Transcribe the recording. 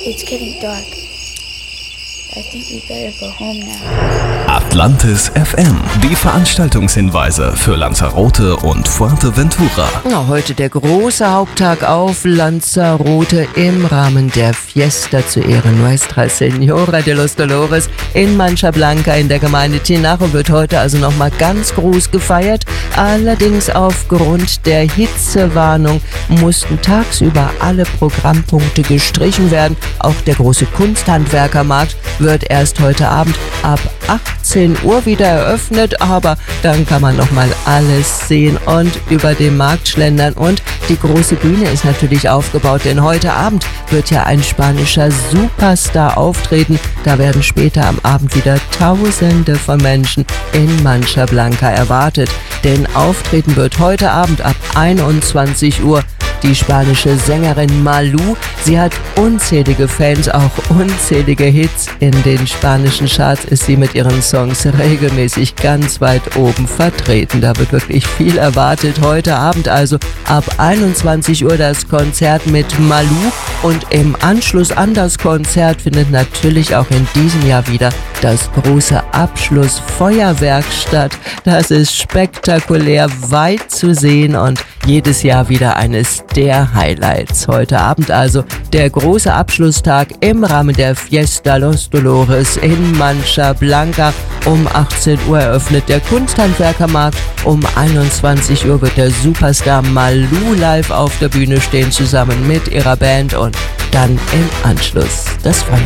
It's getting dark. I think we better go home now. Atlantis FM. Die Veranstaltungshinweise für Lanzarote und Fuerteventura. Heute der große Haupttag auf Lanzarote im Rahmen der Fiesta zu Ehren Nuestra Señora de los Dolores in Mancha Blanca in der Gemeinde Tinajo wird heute also nochmal ganz groß gefeiert. Allerdings aufgrund der Hitzewarnung mussten tagsüber alle Programmpunkte gestrichen werden. Auch der große Kunsthandwerkermarkt wird erst heute Abend ab 18 Uhr wieder eröffnet, aber dann kann man nochmal alles sehen und über den Markt schlendern. Und die große Bühne ist natürlich aufgebaut, denn heute Abend wird ja ein spanischer Superstar auftreten. Da werden später am Abend wieder Tausende von Menschen in Mancha Blanca erwartet. Denn auftreten wird heute Abend ab 21 Uhr die spanische Sängerin Malú. Sie hat unzählige Fans, auch unzählige Hits. In den spanischen Charts ist sie mit ihren Songs regelmäßig ganz weit oben vertreten. Da wird wirklich viel erwartet. Heute Abend also ab 21 Uhr das Konzert mit Malú. Und im Anschluss an das Konzert findet natürlich auch in diesem Jahr wieder das große Abschlussfeuerwerk statt. Das ist spektakulär weit zu sehen und jedes Jahr wieder eines der Highlights. Heute Abend also der große Abschlusstag im Rahmen der Fiesta Los Dolores in Mancha Blanca. Um 18 Uhr eröffnet der Kunsthandwerkermarkt. Um 21 Uhr wird der Superstar Malú live auf der Bühne stehen, zusammen mit ihrer Band und dann im Anschluss das Feuerwerk.